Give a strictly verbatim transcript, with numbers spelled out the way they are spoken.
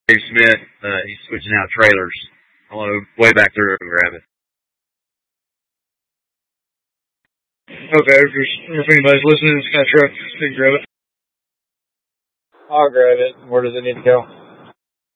Dave Smith. Uh, he's switching out trailers. I want to way back there and grab it. Okay, if, you're, if anybody's listening, it's got a truck, so you grab it. I'll grab it. Where does it need to go?